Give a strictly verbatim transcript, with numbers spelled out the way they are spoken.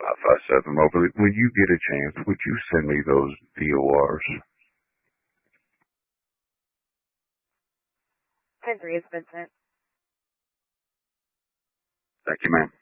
five five seven Mobley. When you get a chance, would you send me those V O Rs? ten three has been sent. Thank you, ma'am.